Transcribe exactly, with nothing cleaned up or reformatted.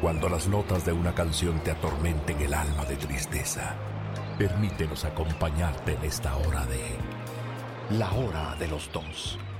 Cuando las notas de una canción te atormenten el alma de tristeza, permítenos acompañarte en esta hora de La Hora de los Dos.